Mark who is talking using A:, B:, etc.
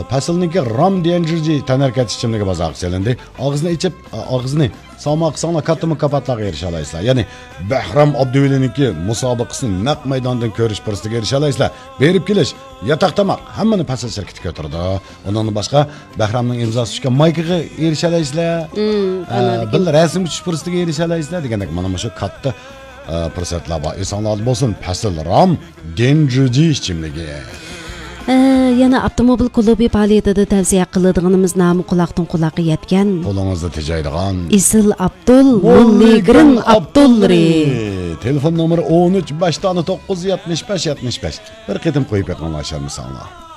A: Pasilniki ram denjirji tanarkat ichimligi bozor selindi. Og'izni ichib, og'izni salmoq katta mukofotlarga erisha olasizlar. Ya'ni Bahram Abduvalininki musobaqasini naq maydondan ko'rish fursatiga erisha olasizlar. Berib kelish, yotoq tomoq hammani pasil shirkati ko'tardi. Undan boshqa Bahramning imzosi tushgan maykaga erisha olasizlar. Bir rasm tush fursatiga erisha olasizlar degandek mana shu katta fursatlar bor. Esonlar bo'lsin, pasil ram denjirji ichimligi.
B: Yana avtomobil klubi faoliyatida tavsiya qiladiganimiz nomi quloqdan quloqqa yetgan.
A: Qo'lingizda tejaydigan
B: Isil Abdul Mulligrin Abdulri.
A: Telefon nomeri 13 5 975 75. Bir qitim qo'yib yaqinlasharmisanlar.